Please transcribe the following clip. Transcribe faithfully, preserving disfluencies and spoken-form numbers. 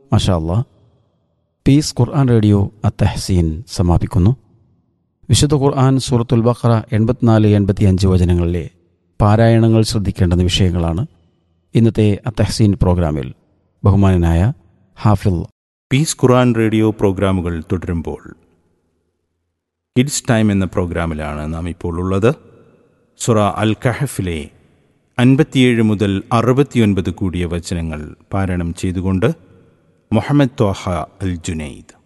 മാഷാ അല്ലാഹ്. പീസ് ഖുർആൻ റേഡിയോ അത്തഹ്സീൻ സമാപിക്കുന്നു. വിശുദ്ധ ഖുർആൻ സൂറത്തുൽ ബഖറ എൺപത്തിനാല് എൺപത്തിയഞ്ച് വചനങ്ങളിലെ പാരായണങ്ങൾ ശ്രദ്ധിക്കേണ്ടുന്ന വിഷയങ്ങളാണ് ഇന്നത്തെ അത്തഹ്സീൻ പ്രോഗ്രാമിൽ ബഹുമാനനായ ഹാഫിൽ. പീസ് ഖുർആൻ റേഡിയോ പ്രോഗ്രാമുകൾ തുടരുമ്പോൾ കിഡ്സ് ടൈം എന്ന പ്രോഗ്രാമിലാണ് നാം ഇപ്പോൾ ഉള്ളത്. സൂറ അൽ കഹഫിലെ അൻപത്തിയേഴ് മുതൽ അറുപത്തിയൊൻപത് കൂടിയ വചനങ്ങൾ പാരായണം ചെയ്തുകൊണ്ട് മുഹമ്മദ് ത്വാഹ അൽ ജുനൈദ്.